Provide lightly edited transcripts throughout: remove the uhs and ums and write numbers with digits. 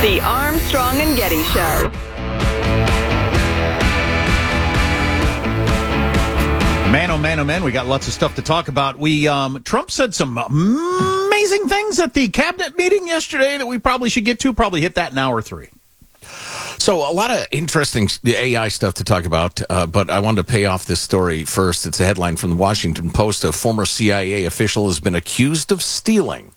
The Armstrong and Getty Show. Man, oh man, oh man, we got lots of stuff to talk about. Trump said some amazing things at the cabinet meeting yesterday that we probably should get to. Probably hit that in hour 3. So a lot of interesting AI stuff to talk about, but I wanted to pay off this story first. It's a headline from the Washington Post. A former CIA official has been accused of stealing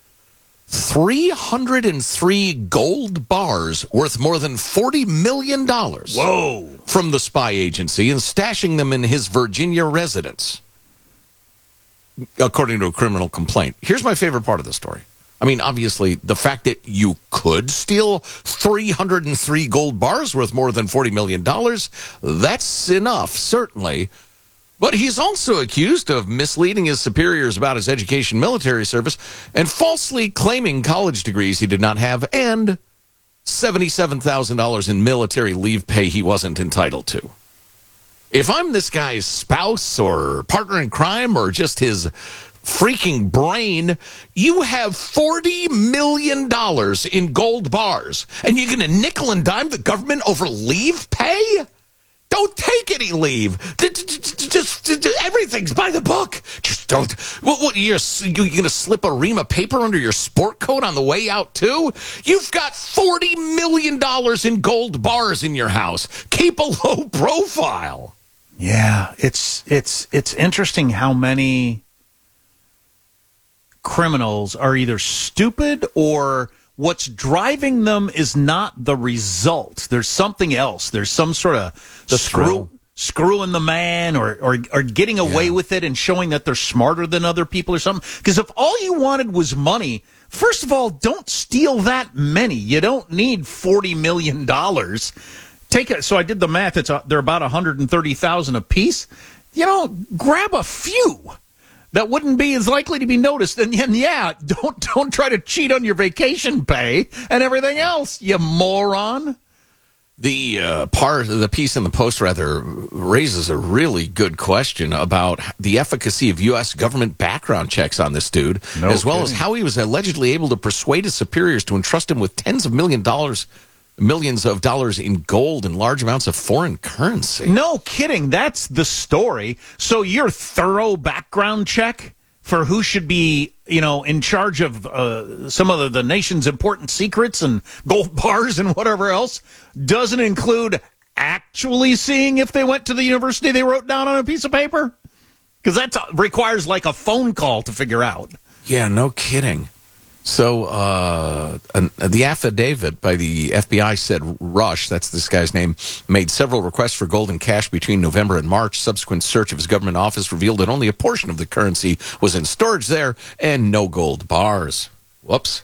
303 gold bars worth more than $40 million. Whoa. From the spy agency and stashing them in his Virginia residence, according to a criminal complaint. Here's my favorite part of the story. I mean, obviously, the fact that you could steal 303 gold bars worth more than $40 million, that's enough, certainly. But he's also accused of misleading his superiors about his education, military service, and falsely claiming college degrees he did not have, and $77,000 in military leave pay he wasn't entitled to. If I'm this guy's spouse or partner in crime or just his freaking brain, you have $40 million in gold bars, and you're going to nickel and dime the government over leave pay? Don't take any leave. Just everything's by the book. Just don't. What you're going to slip a ream of paper under your sport coat on the way out, too? You've got $40 million in gold bars in your house. Keep a low profile. Yeah, it's interesting how many criminals are either stupid or what's driving them is not the result. There's something else. There's some sort of screwing the man or getting away with it and showing that they're smarter than other people or something. Because if all you wanted was money, first of all, don't steal that many. You don't need $40 million. So I did the math. They're about $130,000 a piece. Grab a few that wouldn't be as likely to be noticed. And yeah, don't try to cheat on your vacation pay and everything else, you moron. The part of the piece in the Post rather raises a really good question about the efficacy of U.S. government background checks on this dude, well as how he was allegedly able to persuade his superiors to entrust him with tens of millions of dollars in gold and large amounts of foreign currency. No kidding. That's the story. So your thorough background check for who should be, in charge of some of the nation's important secrets and gold bars and whatever else doesn't include actually seeing if they went to the university they wrote down on a piece of paper? Because that requires like a phone call to figure out. Yeah, no kidding. So the affidavit by the FBI said Rush, that's this guy's name, made several requests for gold and cash between November and March. Subsequent search of his government office revealed that only a portion of the currency was in storage there and no gold bars. Whoops.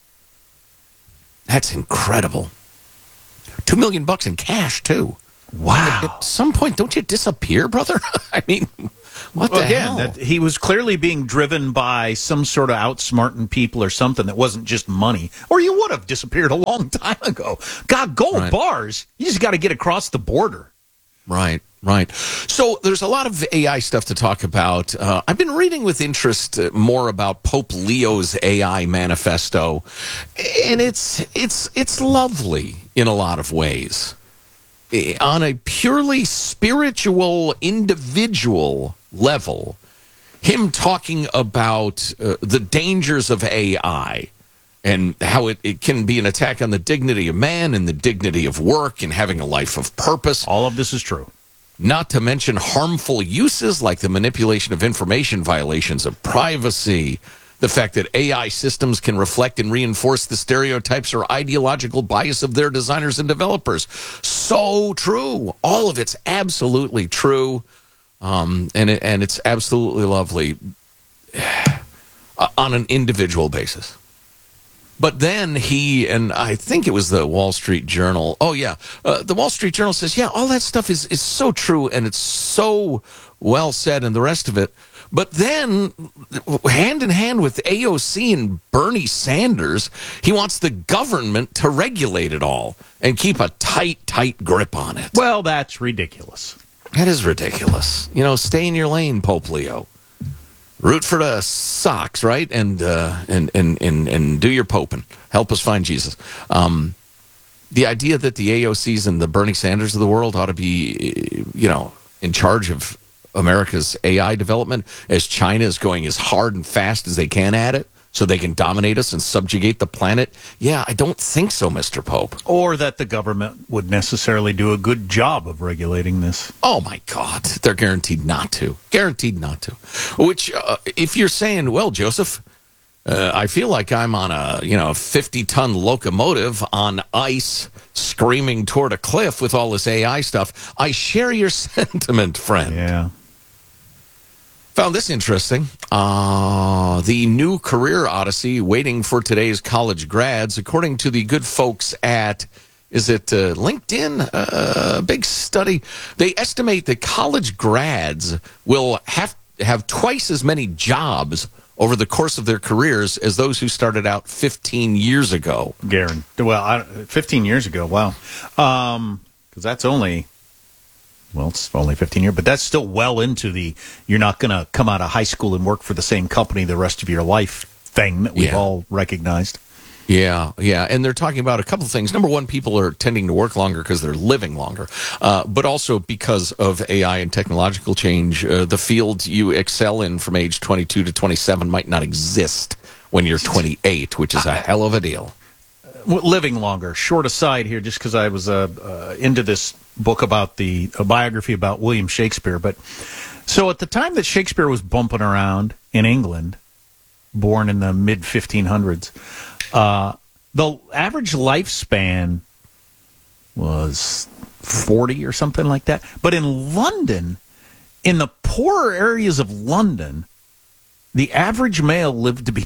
That's incredible. $2 million in cash, too. Wow. At some point, don't you disappear, brother? I mean, what the hell? That he was clearly being driven by some sort of outsmarting people or something that wasn't just money. Or you would have disappeared a long time ago. God, gold bars, you just got to get across the border. Right. So there's a lot of AI stuff to talk about. I've been reading with interest more about Pope Leo's AI manifesto, and it's lovely in a lot of ways. On a purely spiritual, individual level, him talking about the dangers of AI and how it can be an attack on the dignity of man and the dignity of work and having a life of purpose. All of this is true. Not to mention harmful uses like the manipulation of information, violations of privacy, the fact that AI systems can reflect and reinforce the stereotypes or ideological bias of their designers and developers. So true. All of it's absolutely true. And it's absolutely lovely on an individual basis. But then and I think it was the Wall Street Journal. Oh, yeah. The Wall Street Journal says, yeah, all that stuff is so true and it's so well said and the rest of it. But then, hand in hand with AOC and Bernie Sanders, he wants the government to regulate it all and keep a tight grip on it. Well, that's ridiculous. That is ridiculous. Stay in your lane, Pope Leo. Root for the Sox, right? And do your poping. Help us find Jesus. The idea that the AOCs and the Bernie Sanders of the world ought to be, in charge of America's AI development as China is going as hard and fast as they can at it so they can dominate us and subjugate the planet. Yeah, I don't think so, Mr. Pope. Or that the government would necessarily do a good job of regulating this. Oh, my God. They're guaranteed not to. Guaranteed not to. Which, if you're saying, well, Joseph, I feel like I'm on a 50-ton locomotive on ice screaming toward a cliff with all this AI stuff, I share your sentiment, friend. Yeah. Found this interesting. The new career odyssey waiting for today's college grads, according to the good folks at, is it LinkedIn? Big study. They estimate that college grads will have twice as many jobs over the course of their careers as those who started out 15 years ago. Garen. Well, 15 years ago, wow. Because that's only... Well, it's only 15 years, but that's still well into the you're not going to come out of high school and work for the same company the rest of your life thing that we've all recognized. Yeah. And they're talking about a couple of things. Number one, people are tending to work longer because they're living longer, but also because of AI and technological change. The field you excel in from age 22 to 27 might not exist when you're 28, which is a hell of a deal. Living longer. Short aside here, just because I was into this book about a biography about William Shakespeare. But so at the time that Shakespeare was bumping around in England, born in the mid 1500s, the average lifespan was 40 or something like that. But in London, in the poorer areas of London, the average male lived to be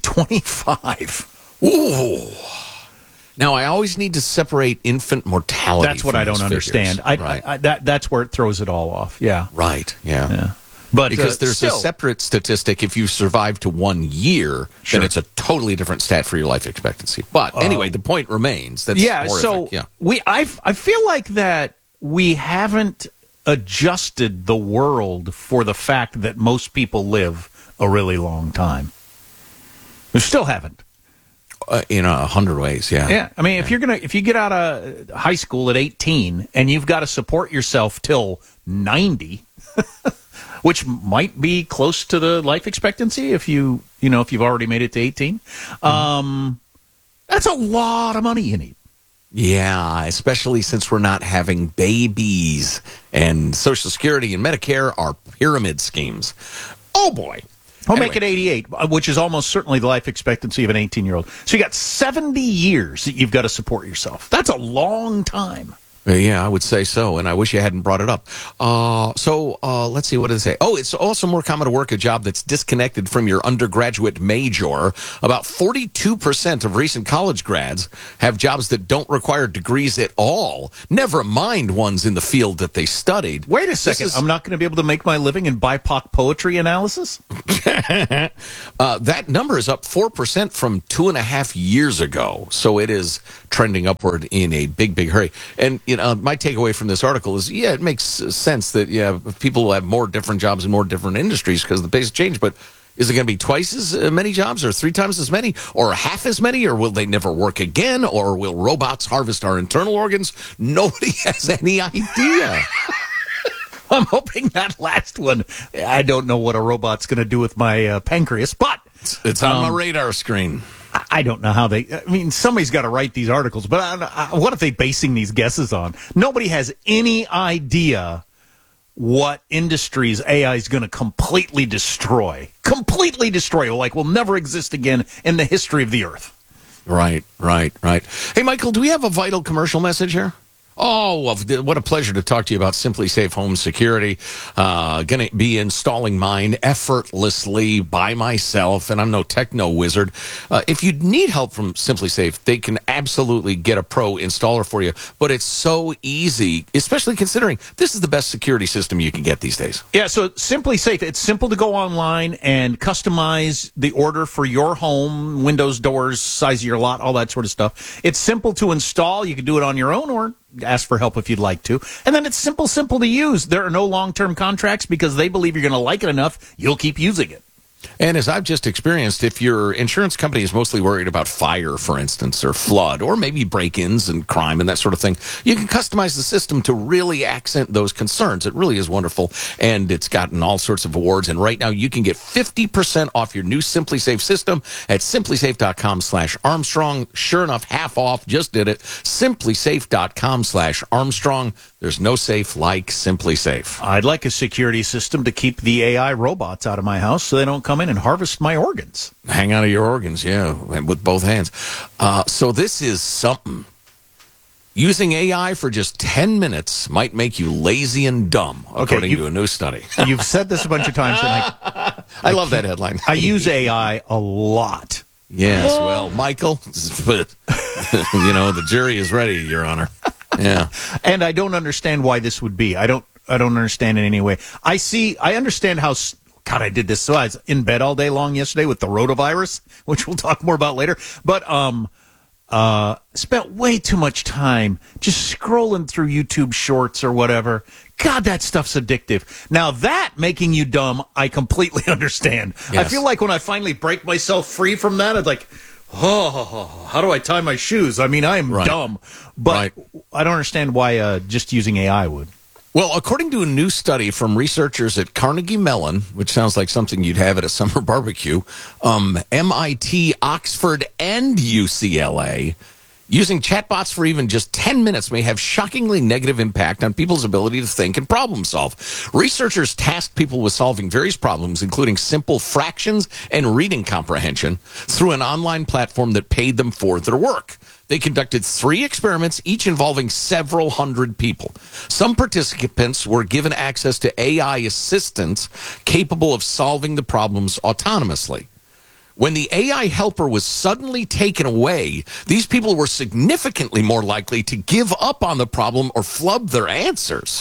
25. Ooh. Now, I always need to separate infant mortality. That's what I don't understand. That's where it throws it all off. Yeah. Right. Yeah. But because there's a separate statistic. If you survive to 1 year, then it's a totally different stat for your life expectancy. But anyway, the point remains. That's horrific. I feel like that we haven't adjusted the world for the fact that most people live a really long time. We still haven't. In 100 ways, yeah. Yeah, I mean, if you get out of high school at 18 and you've got to support yourself till 90, which might be close to the life expectancy if you've already made it to 18, that's a lot of money you need. Yeah, especially since we're not having babies and Social Security and Medicare are pyramid schemes. Oh boy. I'll make it 88, which is almost certainly the life expectancy of an 18-year-old. So you got 70 years that you've got to support yourself. That's a long time. Yeah, I would say so, and I wish you hadn't brought it up. So let's see, what did it say? Oh, it's also more common to work a job that's disconnected from your undergraduate major. About 42% of recent college grads have jobs that don't require degrees at all, never mind ones in the field that they studied. Wait a second, I'm not going to be able to make my living in BIPOC poetry analysis? That number is up 4% from 2.5 years ago, so it is trending upward in a big hurry. And my takeaway from this article is, it makes sense that people will have more different jobs in more different industries because the pace of change. But is it going to be twice as many jobs, or 3 times as many, or half as many, or will they never work again, or will robots harvest our internal organs? Nobody has any idea. I'm hoping that last one. I don't know what a robot's going to do with my pancreas, but it's on my radar screen. I don't know how somebody's got to write these articles, but what are they basing these guesses on? Nobody has any idea what industries AI is going to completely destroy. Completely destroy, like will never exist again in the history of the earth. Right. Hey, Michael, do we have a vital commercial message here? Oh, well, what a pleasure to talk to you about Simply Safe Home Security. Going to be installing mine effortlessly by myself, and I'm no techno wizard. If you need help from Simply Safe, they can absolutely get a pro installer for you. But it's so easy, especially considering this is the best security system you can get these days. Yeah, so Simply Safe, it's simple to go online and customize the order for your home, windows, doors, size of your lot, all that sort of stuff. It's simple to install. You can do it on your own or ask for help if you'd like to. And then it's simple to use. There are no long-term contracts because they believe you're going to like it enough, you'll keep using it. And as I've just experienced, if your insurance company is mostly worried about fire, for instance, or flood, or maybe break-ins and crime and that sort of thing, you can customize the system to really accent those concerns. It really is wonderful, and it's gotten all sorts of awards. And right now, you can get 50% off your new SimpliSafe system at simplysafe.com/Armstrong. Sure enough, half off. Just did it. simplysafe.com/Armstrong. There's no safe like SimpliSafe. I'd like a security system to keep the AI robots out of my house so they don't come in and harvest my organs. Hang out of your organs, yeah, and with both hands. So this is something. Using AI for just 10 minutes might make you lazy and dumb, according to a new study. You've said this a bunch of times, and I love that headline. I use AI a lot. Yes, well, Michael, the jury is ready, Your Honor. Yeah. And I don't understand why this would be. I don't understand in any way. I understand how, God, I did this. So I was in bed all day long yesterday with the rotavirus, which we'll talk more about later. But spent way too much time just scrolling through YouTube shorts or whatever. God, that stuff's addictive. Now that making you dumb, I completely understand. Yes. I feel like when I finally break myself free from that, it's like, oh, how do I tie my shoes? I mean, I am dumb, but I don't understand why just using AI would. Well, according to a new study from researchers at Carnegie Mellon, which sounds like something you'd have at a summer barbecue, MIT, Oxford, and UCLA, using chatbots for even just 10 minutes may have shockingly negative impact on people's ability to think and problem solve. Researchers tasked people with solving various problems, including simple fractions and reading comprehension, through an online platform that paid them for their work. They conducted 3 experiments, each involving several hundred people. Some participants were given access to AI assistants capable of solving the problems autonomously. When the AI helper was suddenly taken away, these people were significantly more likely to give up on the problem or flub their answers.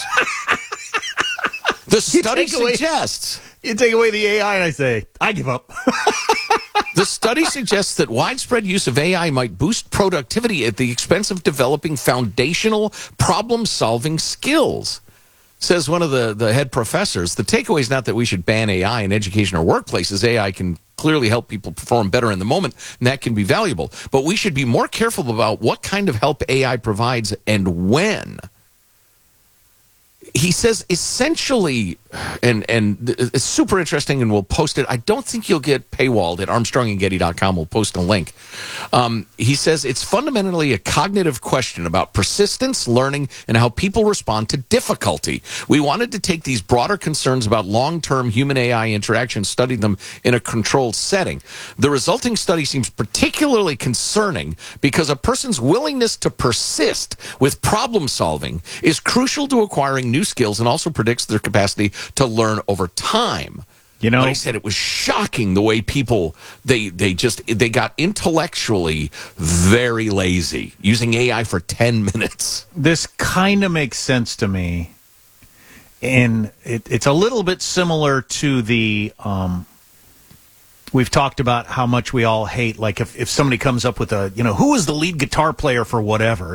The study suggests... You take away the AI and I say, I give up. The study suggests that widespread use of AI might boost productivity at the expense of developing foundational problem-solving skills. Says one of the head professors, the takeaway is not that we should ban AI in education or workplaces. AI can clearly help people perform better in the moment, and that can be valuable. But we should be more careful about what kind of help AI provides and when. He says essentially, and it's super interesting, and we'll post it. I don't think you'll get paywalled at ArmstrongandGetty.com. We'll post a link. He says it's fundamentally a cognitive question about persistence, learning, and how people respond to difficulty. We wanted to take these broader concerns about long-term human-AI interaction, study them in a controlled setting. The resulting study seems particularly concerning because a person's willingness to persist with problem solving is crucial to acquiring new skills and also predicts their capacity to learn over time. You know, but he said it was shocking the way people they got intellectually very lazy using AI for 10 minutes. This kind of makes sense to me, and it's a little bit similar to the we've talked about how much we all hate, like if somebody comes up with who is the lead guitar player for whatever.